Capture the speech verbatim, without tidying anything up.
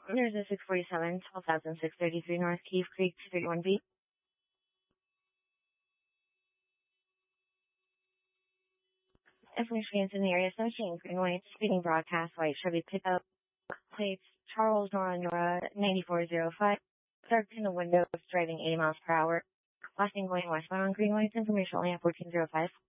There's a six forty-seven, twelve thousand six thirty-three North Keith Creek, two thirty-one B. Information is in the area, seventeen green white, speeding broadcast, white Chevy pickup, plates, Charles Nora Nora, ninety-four oh five, dark in the windows, driving eighty miles per hour, last thing going westbound on green lights, information only at fourteen oh five.